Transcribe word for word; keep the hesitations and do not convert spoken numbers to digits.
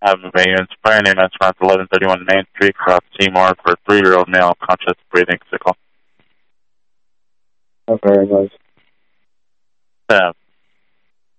Have a fire name restaurant, eleven thirty-one Main Street, cross Seymour for a three-year-old male, conscious, breathing, sickle. How very much? Uh,